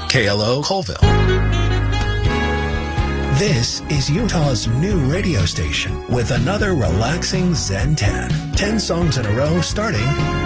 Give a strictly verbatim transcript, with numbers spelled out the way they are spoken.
K L O Colville. This is Utah's new radio station with another relaxing Zen ten. ten songs in a row starting